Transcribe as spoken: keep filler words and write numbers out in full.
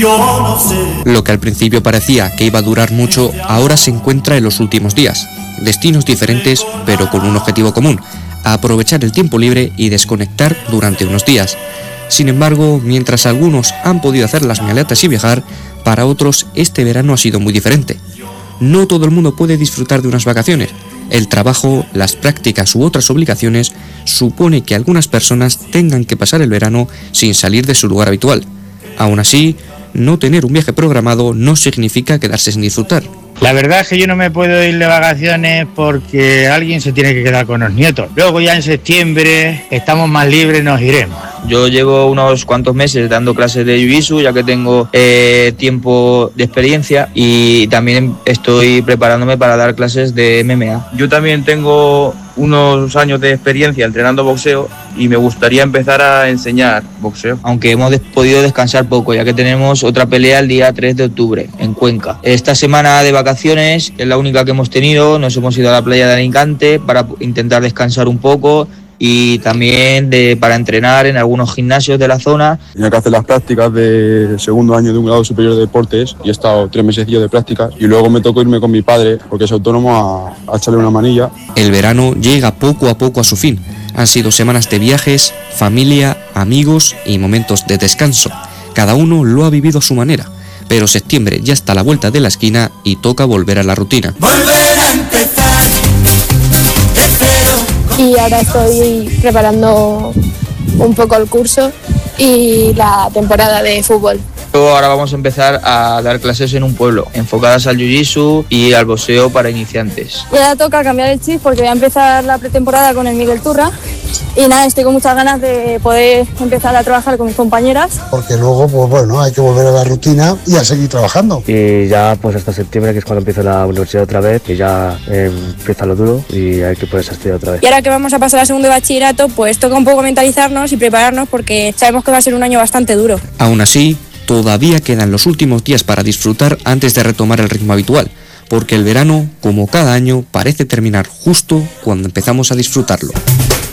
Lo que al principio parecía que iba a durar mucho, ahora se encuentra en los últimos días. Destinos diferentes, pero con un objetivo común: aprovechar el tiempo libre y desconectar durante unos días. Sin embargo, mientras algunos han podido hacer las maletas y viajar, para otros este verano ha sido muy diferente. No todo el mundo puede disfrutar de unas vacaciones. El trabajo, las prácticas u otras obligaciones supone que algunas personas tengan que pasar el verano sin salir de su lugar habitual. Aún así, no tener un viaje programado no significa quedarse sin disfrutar. La verdad es que yo no me puedo ir de vacaciones porque alguien se tiene que quedar con los nietos. Luego ya en septiembre estamos más libres, nos iremos. Yo llevo unos cuantos meses dando clases de Jiu-Jitsu, ya que tengo eh, tiempo de experiencia, y también estoy preparándome para dar clases de M M A. Yo también tengo unos años de experiencia entrenando boxeo y me gustaría empezar a enseñar boxeo. Aunque hemos des- podido descansar poco, ya que tenemos otra pelea el día tres de octubre en Cuenca. Esta semana de vacaciones es la única que hemos tenido. Nos hemos ido a la playa de Alicante para intentar descansar un poco y también de, para entrenar en algunos gimnasios de la zona. Tenía que hacer las prácticas de segundo año de un grado superior de deportes y he estado tres meses de prácticas, y luego me tocó irme con mi padre, porque es autónomo, a, a echarle una manilla. El verano llega poco a poco a su fin. Han sido semanas de viajes, familia, amigos y momentos de descanso. Cada uno lo ha vivido a su manera, pero septiembre ya está a la vuelta de la esquina y toca volver a la rutina. Volver a empezar, y ahora estoy preparando un poco el curso y la temporada de fútbol. Ahora vamos a empezar a dar clases en un pueblo, enfocadas al jiu-jitsu y al boxeo para iniciantes. Ya toca cambiar el chip porque voy a empezar la pretemporada con el Miguel Turra. Y nada, estoy con muchas ganas de poder empezar a trabajar con mis compañeras. Porque luego, pues bueno, hay que volver a la rutina y a seguir trabajando. Y ya pues hasta septiembre, que es cuando empiezo la universidad otra vez, que ya eh, empieza lo duro y hay que ponerse a estudiar otra vez. Y ahora que vamos a pasar al segundo de bachillerato, pues toca un poco mentalizarnos y prepararnos porque sabemos que va a ser un año bastante duro. Aún así, todavía quedan los últimos días para disfrutar antes de retomar el ritmo habitual, porque el verano, como cada año, parece terminar justo cuando empezamos a disfrutarlo.